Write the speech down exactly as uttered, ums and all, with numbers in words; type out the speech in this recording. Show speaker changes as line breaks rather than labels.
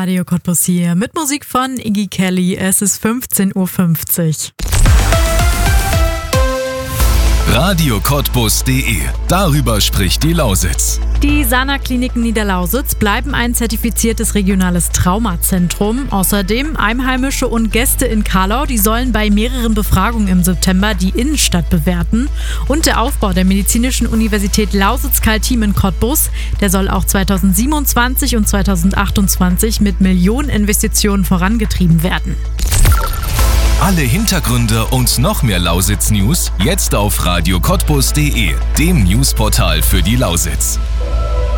Radio Cottbus hier mit Musik von Iggy Kelly. Es ist fünfzehn Uhr fünfzig.
Radio Cottbus punkt de. Darüber spricht die Lausitz.
Die Sana-Kliniken Niederlausitz bleiben ein zertifiziertes regionales Traumazentrum. Außerdem Einheimische und Gäste in Carlau, die sollen bei mehreren Befragungen im September die Innenstadt bewerten. Und der Aufbau der Medizinischen Universität Lausitz-Kaltim in Cottbus, der soll auch zweitausendsiebenundzwanzig und zweitausendachtundzwanzig mit Millioneninvestitionen vorangetrieben werden.
Alle Hintergründe und noch mehr Lausitz-News jetzt auf Radio Cottbus punkt de, dem Newsportal für die Lausitz.